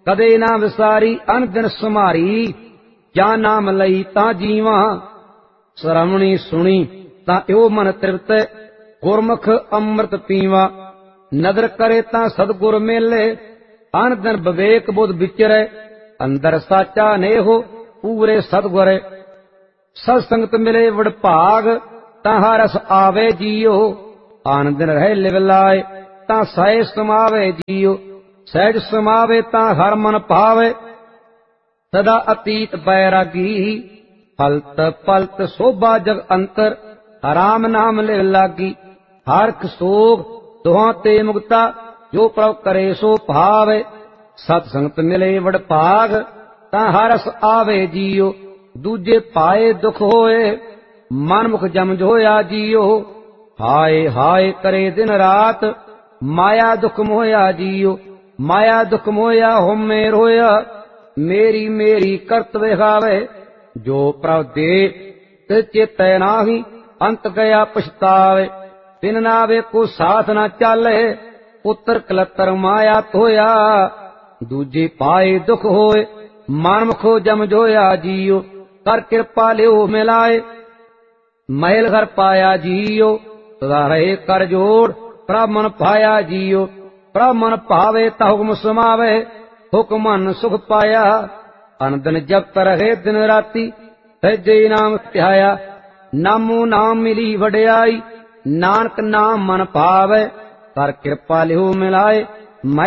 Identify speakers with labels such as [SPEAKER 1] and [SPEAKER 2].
[SPEAKER 1] ਕਦੇ ਨਾ ਵਿਸਾਰੀ ਅਨ ਦਿਨ ਸੁਮਾਰੀ। ਜਾਂ ਨਾਮ ਲਈ ਤਾਂ ਜੀਵਾਂ, ਸਰਵਣੀ ਸੁਣੀ ਤਾਂ ਇਉ ਮਨ ਤ੍ਰਿਪਤ। ਗੁਰਮੁਖ ਅੰਮ੍ਰਿਤ ਪੀਵਾ, ਨਦਰ ਕਰੇ ਤਾਂ ਸਤਿਗੁਰ ਮੇਲੇ। ਅਨ ਦਿਨ ਵਿਵੇਕ ਬੁੱਧ ਵਿਚਰੈ, ਅੰਦਰ ਸਾਚਾ ਨੇਹੋ ਪੂਰੇ ਸਤਿਗੁਰ। ਸਤ ਸੰਗਤ ਮਿਲੇ ਵਡਭਾਗ, ਤਾਂ ਹਰ ਰਸ ਆਵੇ ਜੀਓ। ਆਨ ਦਿਨ ਰਹਿ ਲਿਵ ਲਾਏ, ਤਾਂ ਸਹਿਜ ਸਮਾਵੇ ਜੀਓ। ਸਹਿਜ ਸਮਾਵੇ ਤਾਂ ਹਰ ਮਨ ਭਾਵੇ, ਸਦਾ ਅਤੀਤ ਬੈਰਾਗੀ। ਫਲਤ ਪਲਤ ਸੋਭਾ ਜਗ ਅੰਤਰ, ਰਾਮ ਨਾਮ ਲਿਵ ਲਾਗੀ। ਹਰਖ ਸੋਗ ਦੁਹਾਂ ਤੇ ਮੁਕਤਾ, ਜੋ ਪ੍ਰਭ ਕਰੇ ਸੋ ਭਾਵੇ। ਸਤ ਸੰਗਤ ਮਿਲੇ ਵਡਭਾਗ, ਤਾਂ ਹਰ ਰਸ ਆਵੇ ਜੀਓ। ਦੂਜੇ ਪਾਏ ਦੁਖ ਹੋਏ, ਮਨ ਮੁਖ ਜਮ ਜੋਇਆ ਜੀਓ। ਹਾਏ ਹਾਏ ਕਰੇ ਦਿਨ ਰਾਤ, ਮਾਇਆ ਦੁਖ ਮੋਇਆ ਜੀਓ। ਮਾਇਆ ਦੁਖ ਮੋਇਆ ਹੋਮੇ ਰੋਇਆ, ਮੇਰੀ ਮੇਰੀ ਕਰਤ ਵਿਖਾਵੇ। ਜੋ ਪ੍ਰਭ ਦੇ ਤੇ ਚੇਤੈ ਨਾਹੀ, ਅੰਤ ਗਿਆ ਪਛਤਾਵੇ। ਤਿਨ ਨਾਵੇ ਕੋ ਸਾਥ ਨਾ ਚਾਲੇ, ਪੁੱਤਰ ਕਲਤਰ ਮਾਇਆ ਧੋਇਆ। ਦੂਜੇ ਪਾਏ ਦੁਖ ਹੋਏ, ਮਨ ਮੁਖੋ ਜਮ ਜੋਇਆ ਜੀਓ। ਕਰ ਕਿਰਪਾ ਲਿਓ ਮਿਲਾਏ, ਮਹਿਲ ਘਰ ਪਾਇਆ ਜੀਓ। ਸਦਾ ਰਹੇ ਕਰ ਜੋੜ, ਪ੍ਰਭ ਮਨ ਪਾਇਆ ਜੀਓ। ਪ੍ਰਭ ਮਨ ਭਾਵੇ ਤਾਂ ਹੁਕਮ ਸਮਾਵੇ, ਹੁਕਮ ਮਨ ਸੁਖ ਪਾਇਆ। ਅਨ ਦਿਨ ਜਪਤ ਰਹੇ ਦਿਨ ਰਾਤੀ, ਸਹਿਜੇ ਨਾਮ ਧਿਆਇਆ। ਨਾਮੋ ਨਾਮ ਮਿਲੀ ਵਡਿਆਈ, ਨਾਨਕ ਨਾਮ ਮਨ ਭਾਵੇ। ਕਰ ਕਿਰਪਾ ਲਿਓ ਮਿਲਾਏ,